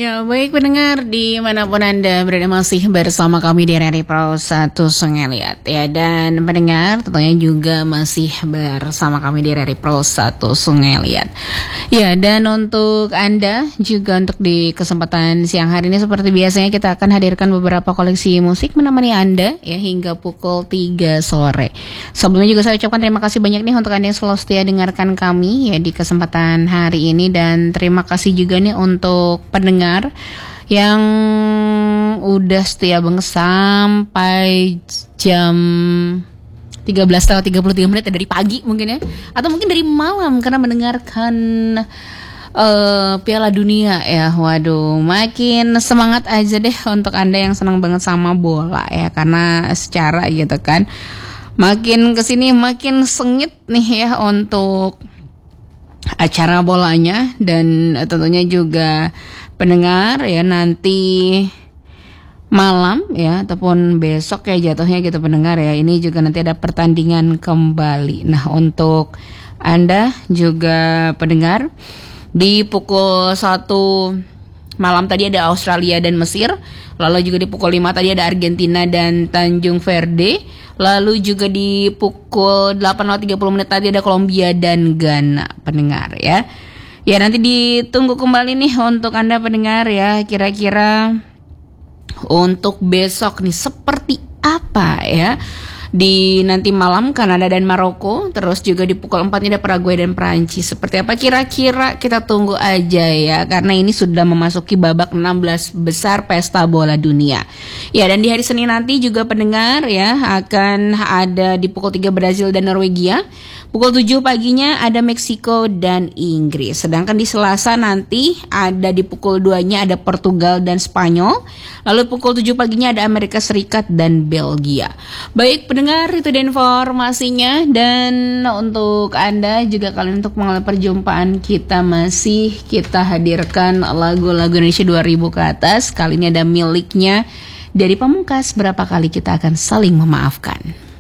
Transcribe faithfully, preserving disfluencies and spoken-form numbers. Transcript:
Ya, baik pendengar dimanapun Anda berada masih bersama kami di R R I Pro satu Sungai Liat ya. Dan pendengar tentunya juga masih bersama kami di R R I Pro satu Sungai Liat. Ya, dan untuk Anda juga untuk di kesempatan siang hari ini seperti biasanya kita akan hadirkan beberapa koleksi musik menemani Anda ya hingga pukul tiga sore. Sebelumnya juga saya ucapkan terima kasih banyak nih untuk Anda yang selalu setia dengarkan kami ya di kesempatan hari ini. Dan terima kasih juga nih untuk pendengar yang udah setia banget sampai jam tiga belas lewat tiga puluh tiga menit dari pagi mungkin ya, atau mungkin dari malam karena mendengarkan uh, Piala Dunia ya. Waduh, makin semangat aja deh untuk Anda yang senang banget sama bola ya, karena secara gitu kan makin kesini makin sengit nih ya untuk acara bolanya. Dan tentunya juga pendengar ya nanti malam ya ataupun besok ya jatuhnya gitu pendengar ya, ini juga nanti ada pertandingan kembali. Nah untuk Anda juga pendengar di pukul satu malam tadi ada Australia dan Mesir, lalu juga di pukul lima tadi ada Argentina dan Tanjung Verde, lalu juga di pukul delapan lewat tiga puluh menit tadi ada Kolombia dan Ghana pendengar ya. Ya nanti ditunggu kembali nih untuk Anda pendengar ya, kira-kira untuk besok nih seperti apa ya di nanti malam Kanada dan Maroko, terus juga di pukul empat ada Paraguay dan Perancis. Seperti apa kira-kira kita tunggu aja ya, karena ini sudah memasuki babak enam belas besar pesta bola dunia. Ya dan di hari Senin nanti juga pendengar ya akan ada di pukul tiga Brazil dan Norwegia. Pukul tujuh paginya ada Meksiko dan Inggris. Sedangkan di Selasa nanti ada di pukul dua-nya ada Portugal dan Spanyol. Lalu pukul tujuh paginya ada Amerika Serikat dan Belgia. Baik pendengar, itu dia informasinya. Dan untuk Anda juga kalian untuk mengalami perjumpaan kita masih kita hadirkan lagu-lagu Indonesia dua ribu ke atas. Kali ini ada miliknya dari Pamungkas, Berapa Kali Kita Akan Saling Memaafkan.